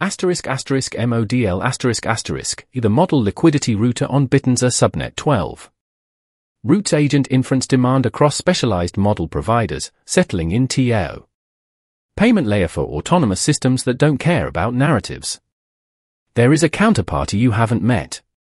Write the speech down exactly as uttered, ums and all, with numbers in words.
Asterisk asterisk modl asterisk asterisk, the model liquidity router on Bitternzer subnet twelve. Routes agent inference demand across specialized model providers, settling in T O. Payment layer for autonomous systems that don't care about narratives. There is a counterparty you haven't met.